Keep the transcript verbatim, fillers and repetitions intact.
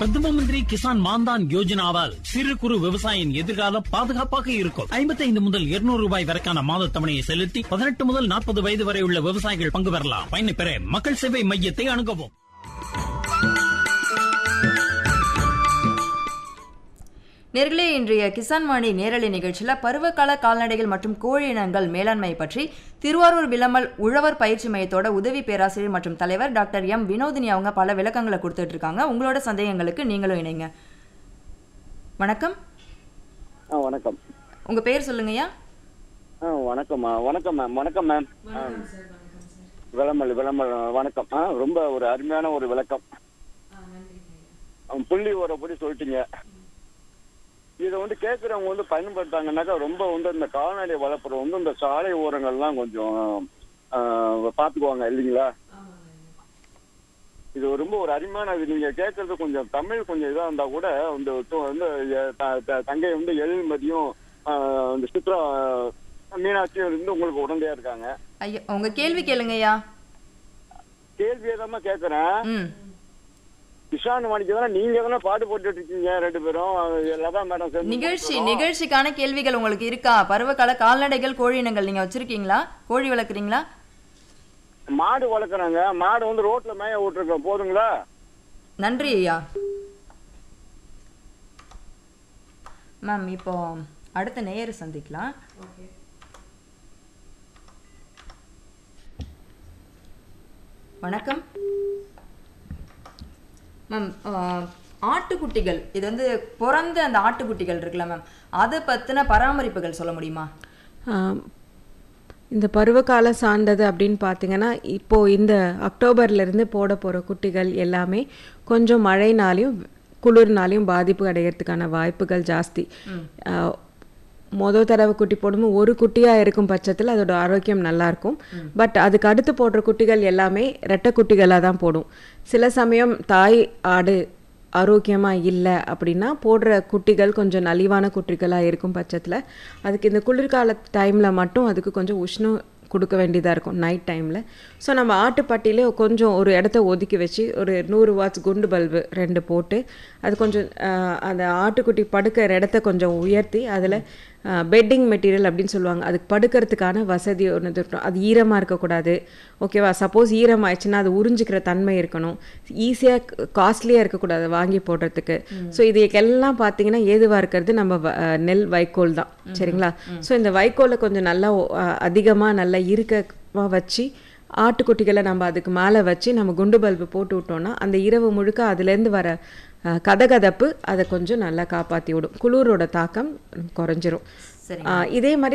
பிரதம மந்திரி கிசான் மான்தான் யோஜனாவால் சிறு குறு விவசாயியின் எதிர்காலம் பாதுகாப்பாக இருக்கும். ஐம்பத்தி ஐந்து முதல் இருநூறு ரூபாய் வரைக்கான மாத தவணையை செலுத்தி பதினெட்டு முதல் நாற்பது வயது வரை உள்ள விவசாயிகள் பங்கு பெறலாம். பயனை பெற மக்கள் சேவை மையத்தை அணுகவும். நேர்களே, இன்றைய கிசான் வாணி நேரலை நிகழ்ச்சியில் பருவகால கால்நடைகள் மற்றும் கோழி இனங்கள் மேலாண்மை பற்றி திருவாரூர் விளமல் உழவர் பயிற்சி மையத்தோட உதவி பேராசிரியர் மற்றும் தலைவர் டாக்டர் எம் வினோதினி அவங்க பல விளக்கங்களை கொடுத்துட்டு இருக்காங்க. உங்களோட சந்தேகங்களுக்கு நீங்களும் இணைங்க. வணக்கம். வணக்கம். உங்க பேர் சொல்லுங்கய்யா. வணக்கம் வணக்கம் மேம். வணக்கம் மேம். விளமல் விளமல் வணக்கம். ரொம்ப ஒரு அருமையான ஒரு விளக்கம். புள்ளி ஓரப்படி சொல்லிட்டீங்க. இதை வந்து கேட்கறவங்க வந்து பயன்படுத்தாங்கன்னாக்கா ரொம்ப வந்து இந்த கால்நடை வளர்ப்புற வந்து இந்த சாலை ஓரங்கள்லாம் கொஞ்சம் பாத்துக்குவாங்க இல்லைங்களா? இது ரொம்ப ஒரு அருமையான இது. நீங்க கேட்கறது கொஞ்சம் தமிழ் கொஞ்சம் இதா இருந்தா கூட வந்து தங்கை வந்து எழில்மதியும் இந்த சித்ரா மீனாட்சியும் இருந்து உங்களுக்கு உடந்தையா இருக்காங்க. ஐயோ, உங்க கேள்வி கேளுங்கய்யா. கேள்வியை தான் கேட்கறேன். கிஷான் வாணிக்கு தானே நீங்க தானே பாட்டு போட்டுட்டு இருக்கீங்க ரெண்டு பேரும். லதா மேடம் நிகழ்ச்சி நிகழ்ச்சிக்கான கேள்விகள் உங்களுக்கு இருக்கா? பருவகால கால்நடைகள் கோழி இனங்கள் நீங்க வச்சிருக்கீங்களா? கோழி வளர்க்குறீங்களா? மாடு வளர்க்குறாங்க. மாடு வந்து ரோட்ல மேய விட்டுருக்கோம். போதுங்களா? நன்றி ஐயா. மேம், இப்போ அடுத்த நேயர் சந்திக்கலாம். வணக்கம் மேம். ஆட்டுக்குட்டிகள், இது வந்து பிறந்த அந்த ஆட்டுக்குட்டிகள் இருக்குல்ல மேம், அதை பற்றின பராமரிப்புகள் சொல்ல முடியுமா? இந்த பருவகால சார்ந்தது அப்படின்னு பார்த்தீங்கன்னா, இப்போது இந்த அக்டோபர்லேருந்து போட போகிற குட்டிகள் எல்லாமே கொஞ்சம் மழைனாலையும் குளிர்னாலையும் பாதிப்பு அடைகிறதுக்கான வாய்ப்புகள் ஜாஸ்தி. மொதல் தடவை குட்டி போடும்போது ஒரு குட்டியாக இருக்கும் பட்சத்தில் அதோட ஆரோக்கியம் நல்லாயிருக்கும். பட் அதுக்கு அடுத்து போடுற குட்டிகள் எல்லாமே ரெட்டை குட்டிகளாக தான் போடும். சில சமயம் தாய் ஆடு ஆரோக்கியமாக இல்லை அப்படின்னா போடுற குட்டிகள் கொஞ்சம் நலிவான குட்டிகளாக இருக்கும் பட்சத்தில் அதுக்கு இந்த குளிர்கால டைமில் மட்டும் அதுக்கு கொஞ்சம் உஷ்ணம் கொடுக்க வேண்டியதாக இருக்கும் நைட் டைமில். ஸோ நம்ம ஆட்டுப்பட்டியிலே கொஞ்சம் ஒரு இடத்த ஒதுக்கி வச்சு ஒரு நூறு வாட்ஸ் குண்டு பல்பு ரெண்டு போட்டு அது கொஞ்சம் அந்த ஆட்டுக்குட்டி படுக்கிற இடத்த கொஞ்சம் உயர்த்தி அதில் பெட்டிங் மெட்டீரியல் அப்படின்னு சொல்லுவாங்க, அதுக்கு படுக்கிறதுக்கான வசதி ஒன்று இருக்கணும். அது ஈரமாக இருக்கக்கூடாது. ஓகேவா? சப்போஸ் ஈரம் ஆயிடுச்சுன்னா அது உறிஞ்சிக்கிற தன்மை இருக்கணும். ஈஸியாக காஸ்ட்லியாக இருக்கக்கூடாது வாங்கி போடுறதுக்கு. ஸோ இதுக்கெல்லாம் பார்த்தீங்கன்னா ஏதுவாக இருக்கிறது நம்ம நெல் வைக்கோல் தான். சரிங்களா? ஸோ இந்த வைக்கோலை கொஞ்சம் நல்லா அதிகமாக நல்லா இருக்கமாக வச்சு ஆட்டுக்குட்டிகளை நம்ம அதுக்கு மேலே வச்சு நம்ம குண்டு பல்பு போட்டு விட்டோம்னா அந்த இரவு முழுக்க அதுலேருந்து வர கதகதப்பு அதை கொஞ்சம் நல்லா காப்பாற்றி விடும். குளிரோட தாக்கம் குறைஞ்சிரும். இதே மாதிரி